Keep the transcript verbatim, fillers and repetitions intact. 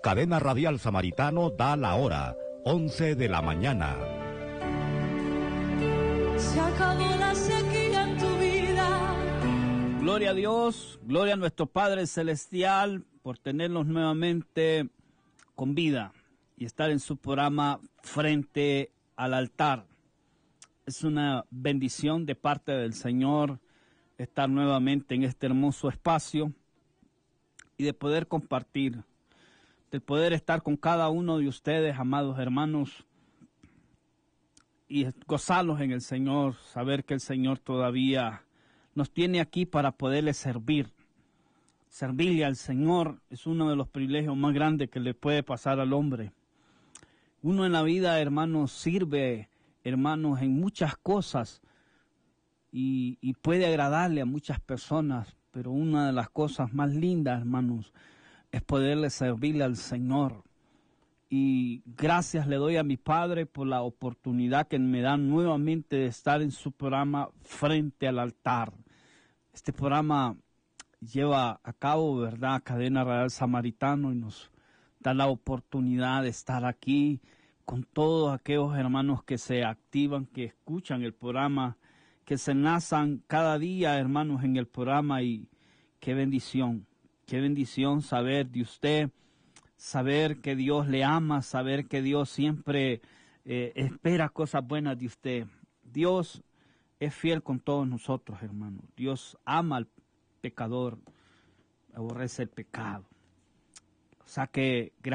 Cadena Radial Samaritano da la hora, once de la mañana. Se acabó la sequía en tu vida. Gloria a Dios, gloria a nuestro Padre Celestial por tenernos nuevamente con vida y estar en su programa Frente al Altar. Es una bendición de parte del Señor estar nuevamente en este hermoso espacio y de poder compartir, de poder estar con cada uno de ustedes, amados hermanos, y gozarlos en el Señor, saber que el Señor todavía nos tiene aquí para poderle servir. Servirle al Señor es uno de los privilegios más grandes que le puede pasar al hombre. Uno en la vida, hermanos, sirve, hermanos, en muchas cosas y, y puede agradarle a muchas personas, pero una de las cosas más lindas, hermanos, es poderle servirle al Señor. Y gracias le doy a mi Padre por la oportunidad que me da nuevamente de estar en su programa Frente al Altar. Este programa lleva a cabo, ¿verdad?, Cadena Radial Samaritano, y nos da la oportunidad de estar aquí con todos aquellos hermanos que se activan, que escuchan el programa, que se enlazan cada día, hermanos, en el programa. Y qué bendición, qué bendición saber de usted, saber que Dios le ama, saber que Dios siempre eh, espera cosas buenas de usted. Dios es fiel con todos nosotros, hermanos. Dios ama al pecador, aborrece el pecado. O sea que